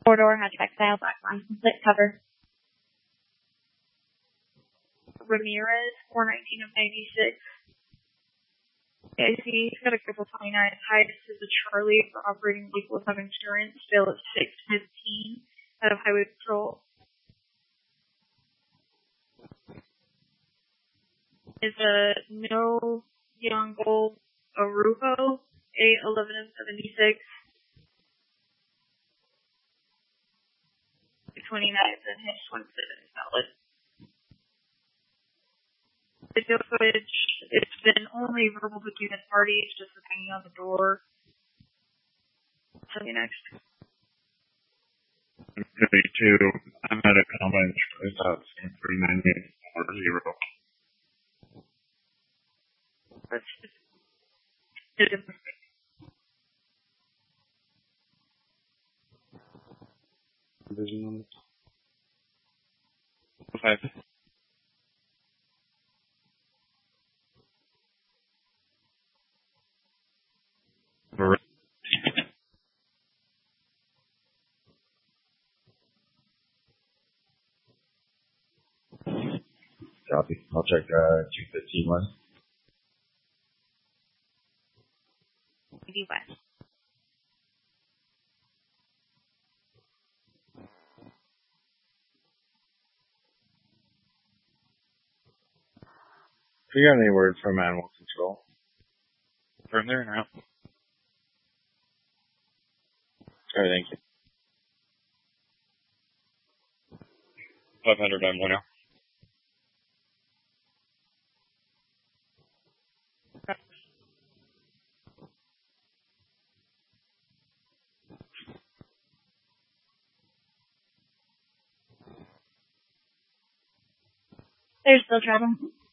Four-door hatchback style, black line, split cover. Ramirez, 419 of 96. AC, he's got a couple 29. Highest is a Charlie for operating vehicle without insurance, still at 615 out of Highway Patrol. Is a no young gold Arujo, 811 of 76. 29 and his 27 is valid. Video footage, it's been only verbal between the parties, just with hanging on the door. Tell you next. 32, I'm at a combine price out 39,840. Let's just do the mistake. Vision on the top. 5. Copy. I'll check 215 West. West. Do you got any words from Animal Control? From there and out. Alright, thank you. 500, I'm now. They're still traveling.